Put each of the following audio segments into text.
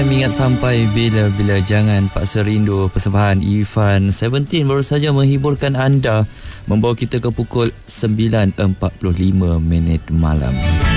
Ingat sampai bila-bila, jangan paksa rindu. Persembahan Ifan 17 baru saja menghiburkan anda, membawa kita ke pukul 9.45 malam.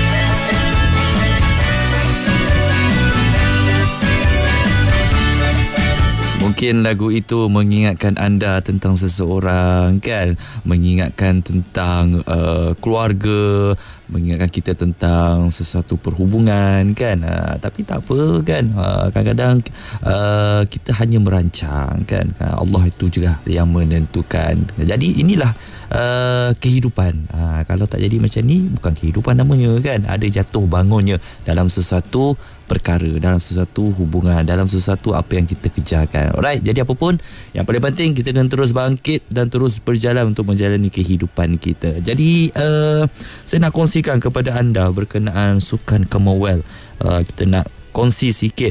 Mungkin lagu itu mengingatkan anda tentang seseorang, kan? Mengingatkan tentang keluarga, mengingatkan kita tentang sesuatu perhubungan, kan? Tapi tak apa, kan? Kadang-kadang kita hanya merancang, kan? Allah itu juga yang menentukan. Jadi inilah kehidupan. Kalau tak jadi macam ni, bukan kehidupan namanya, kan? Ada jatuh bangunnya dalam sesuatu perkara, dalam sesuatu hubungan, dalam sesuatu apa yang kita kejarkan. Alright, jadi apa pun, yang paling penting kita kena terus bangkit dan terus berjalan untuk menjalani kehidupan kita. Jadi saya nak kongsikan kepada anda berkenaan Sukan Commonwealth. Kita nak kongsi sikit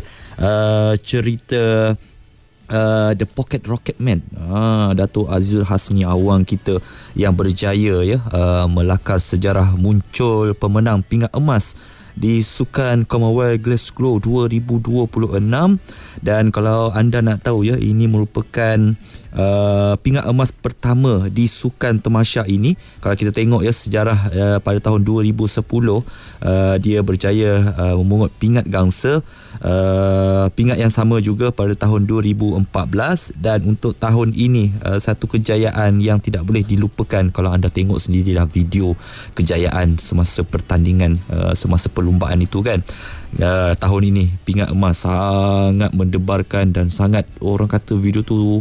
cerita The Pocket Rocket Man, Dato' Azizul Hasni Awang kita yang berjaya melakar sejarah muncul pemenang pingat emas di Sukan Commonwealth Glasgow 2026. Dan kalau anda nak tahu, ini merupakan pingat emas pertama di Sukan Temasya ini. Kalau kita tengok sejarah pada tahun 2010, dia berjaya memungut pingat gangsa, pingat yang sama juga pada tahun 2014. Dan untuk tahun ini, satu kejayaan yang tidak boleh dilupakan. Kalau anda tengok sendirilah video kejayaan semasa pertandingan, semasa perlumbaan itu, kan. Tahun ini pingat emas sangat mendebarkan dan sangat, orang kata video tu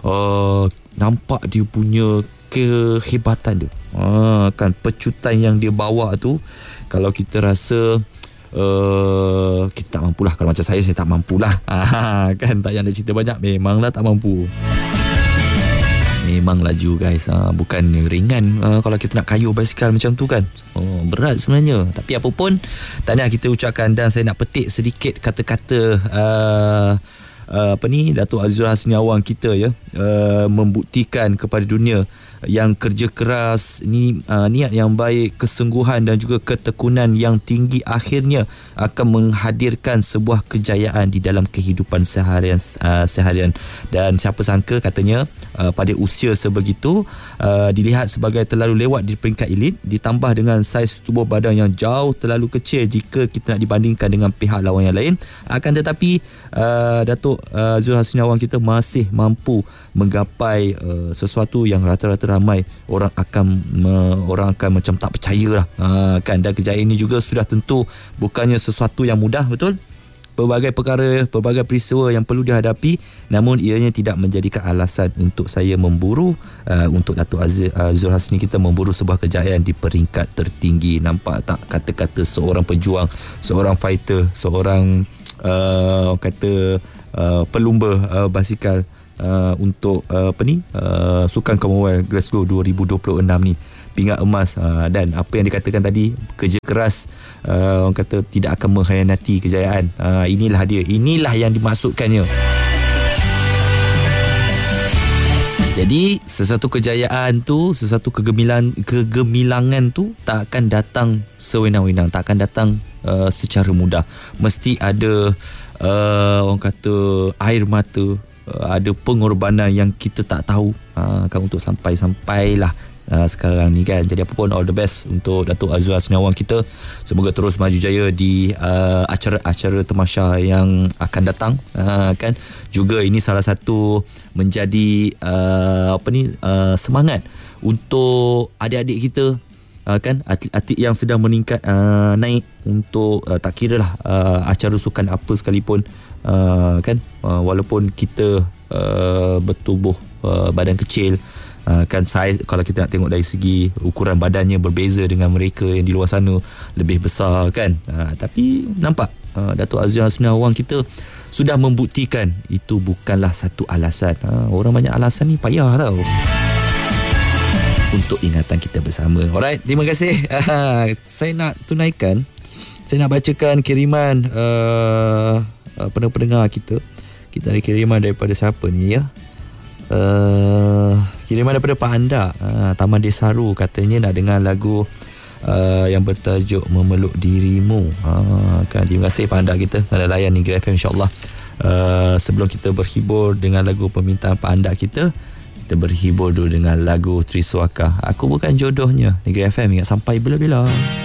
nampak dia punya kehebatan dia, kan, pecutan yang dia bawa tu. Kalau kita rasa kita tak mampulah. Kalau macam saya tak mampulah, kan, tak payah nak cerita banyak. Memanglah tak mampu. Memang laju, guys. Bukan ringan kalau kita nak kayuh basikal macam tu, kan. Berat sebenarnya. Tapi apa pun, tahniah kita ucapkan. Dan saya nak petik sedikit kata-kata Dato' Azizul Hasni Awang kita, membuktikan kepada dunia yang kerja keras ni, niat yang baik, kesungguhan dan juga ketekunan yang tinggi akhirnya akan menghadirkan sebuah kejayaan di dalam kehidupan seharian. Dan siapa sangka, katanya, pada usia sebegitu, dilihat sebagai terlalu lewat di peringkat elit, ditambah dengan saiz tubuh badan yang jauh terlalu kecil jika kita nak dibandingkan dengan pihak lawan yang lain. Akan tetapi Dato' Azizul Hasni Awang kita masih mampu menggapai sesuatu yang rata-rata ramai orang akan macam tak percaya lah, kan. Dan kejayaan ini juga sudah tentu bukannya sesuatu yang mudah, betul. Pelbagai perkara, pelbagai peristiwa yang perlu dihadapi, namun ianya tidak menjadikan alasan untuk saya memburu, untuk Dato' Azizul Hasni kita memburu sebuah kejayaan di peringkat tertinggi. Nampak tak kata-kata seorang pejuang, seorang fighter, seorang pelumba basikal untuk Sukan Commonwealth Glasgow 2026 ni, pingat emas. Dan apa yang dikatakan tadi, kerja keras, orang kata tidak akan mengkhianati kejayaan. Inilah dia, inilah yang dimaksudkannya. Jadi sesuatu kejayaan tu, sesuatu kegemilangan tu tak akan datang sewenang-wenang, tak akan datang secara mudah. Mesti ada orang kata air mata, ada pengorbanan yang kita tak tahu, kan, untuk sampailah sekarang ni, kan. Jadi apa pun, all the best untuk Dato' Azizul Hasni Awang kita. Semoga terus maju jaya di acara-acara Temasya yang akan datang, kan. Juga ini salah satu menjadi semangat untuk adik-adik kita, kan, atlet-atlet yang sedang meningkat, naik untuk tak kira lah acara sukan apa sekalipun, kan, walaupun kita bertubuh badan kecil, kan, saiz, kalau kita nak tengok dari segi ukuran badannya berbeza dengan mereka yang di luar sana, lebih besar, kan. Tapi nampak Dato' Azizul Hasni Awang kita sudah membuktikan itu bukanlah satu alasan. Orang banyak alasan ni payah tau, untuk ingatan kita bersama. Alright, terima kasih. Saya nak bacakan kiriman pendengar kita. Kita ada kiriman daripada siapa ni, kiriman daripada Pak Anda, Taman Desaru, katanya nak dengar lagu yang bertajuk Memeluk Dirimu. Kan, terima kasih Pak Anda kita kerana layan Negeri FM, insyaAllah. Sebelum kita berhibur dengan lagu permintaan Pak Anda kita berhibur dulu dengan lagu Triswaka, Aku Bukan Jodohnya. Negeri FM ingat sampai bila-bila.